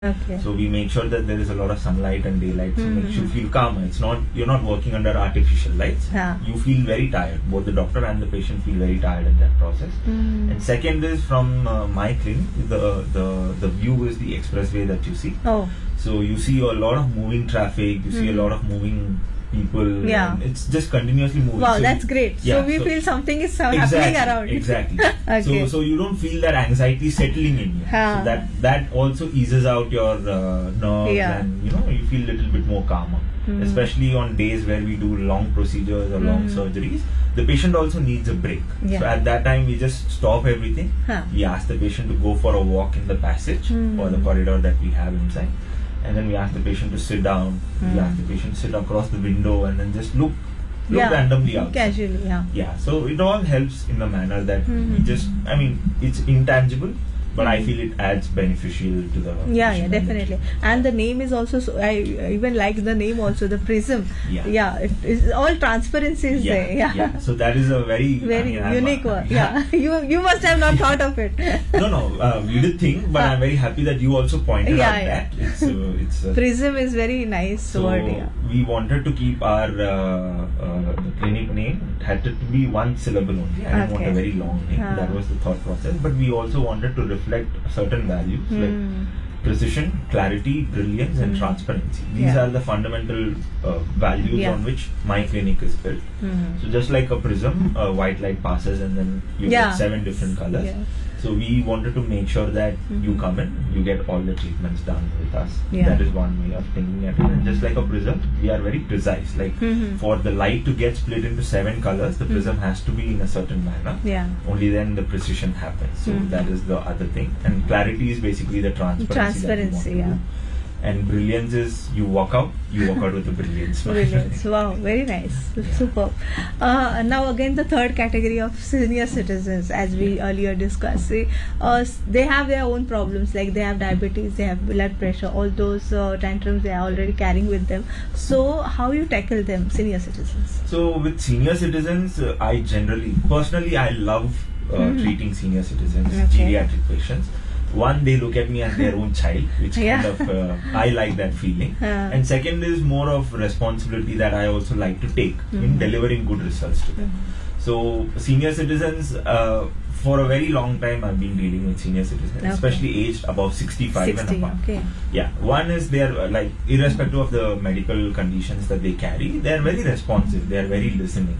Okay. So we make sure that there is a lot of sunlight and daylight, so makes you feel calmer. It's not, you're not working under artificial lights. Yeah. You feel very tired. Both the doctor and the patient feel very tired in that process. And second is from my clinic, the view is the expressway that you see. Oh. So you see a lot of moving traffic. You see a lot of moving people. Yeah. And it's just continuously moving. Wow, So that's great. yeah, so we feel something is happening around. Exactly. Okay. So you don't feel that anxiety settling in you. Huh. So that also eases out your nerves, Yeah. and you feel a little bit more calmer. Especially on days where we do long procedures or long surgeries, the patient also needs a break. Yeah. So at that time we just stop everything. Huh. We ask the patient to go for a walk in the passage or the corridor that we have inside. And then we ask the patient to sit down. We ask the patient to sit across the window and then just look randomly out. Casually, yeah. Yeah, so it all helps in the manner that we just, it's intangible, but I feel it adds beneficial to the Yeah, patient definitely. And the name is also, I even like the name also, the Prism. Yeah. It is all transparency is there. Yeah. So that is a very unique one. Yeah. You must have not thought of it. No, we did think, but I'm very happy that you also pointed out that. It's Prism is very nice word. Yeah. We wanted to keep our the clinic name. It had to be one syllable only. I didn't want a very long name. That was the thought process. But we also wanted to reflect certain values like precision, clarity, brilliance, and transparency. These are the fundamental values on which my clinic is built. So just like a prism, white light passes and then you get 7 different colors. Yeah. So we wanted to make sure that you come in, you get all the treatments done with us. Yeah. That is one way of thinking at it. And just like a prism, we are very precise. Like for the light to get split into 7 colors, the prism has to be in a certain manner. Yeah. Only then the precision happens. So that is the other thing. And clarity is basically the transparency that we want to do. And brilliance is you walk out with the brilliance. Brilliance. Wow, very nice. Superb. Now again the third category of senior citizens, as we earlier discussed. They have their own problems, like they have diabetes, they have blood pressure, all those tantrums they are already carrying with them. So how you tackle them, senior citizens? So with senior citizens, personally I love treating senior citizens, geriatric patients. One, they look at me as their own child, which kind of, I like that feeling. And second is more of responsibility that I also like to take in delivering good results to them. So senior citizens, for a very long time I've been dealing with senior citizens, especially aged above 65 and above. Yeah, one is they're like, irrespective of the medical conditions that they carry, they're very responsive, they're very listening.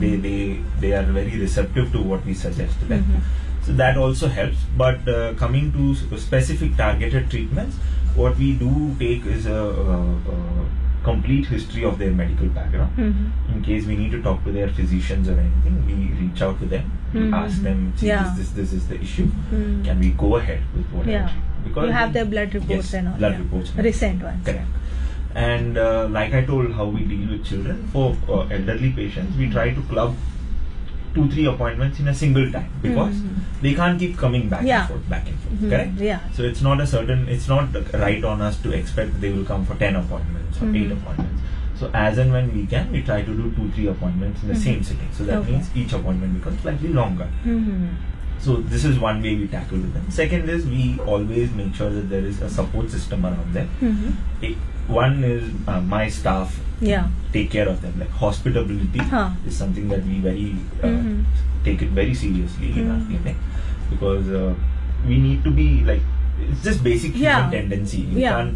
They are very receptive to what we suggest to them. So that also helps. But coming to specific targeted treatments, what we do take is a complete history of their medical background. In case we need to talk to their physicians or anything, we reach out to them. We ask them, see, this is the issue. Can we go ahead with whatever? Because you have their blood reports and all. Blood reports. Recent ones. Correct. And like I told, how we deal with children, for elderly patients, we try to club 2-3 appointments in a single time, because they can't keep coming back and forth, correct? Yeah. So it's not right on us to expect they will come for 10 appointments or 8 appointments. So as and when we can, we try to do 2-3 appointments in the same sitting. So that means each appointment becomes slightly longer. So this is one way we tackle with them. Second is we always make sure that there is a support system around them. One is my staff take care of them. Like hospitability is something that we very take it very seriously in our clinic, because we need to be like, it's just basic human tendency. We can't